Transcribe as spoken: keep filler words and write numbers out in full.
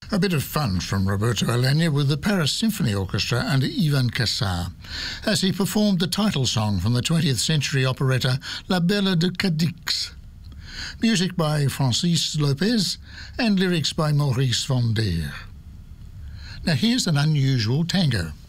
A bit of fun from Roberto Alagna with the Paris Symphony Orchestra under Ivan Cassar, as he performed the title song from the twentieth century operetta La Belle de Cadix. Music by Francis Lopez and lyrics by Maurice Vander. Now here's an unusual tango.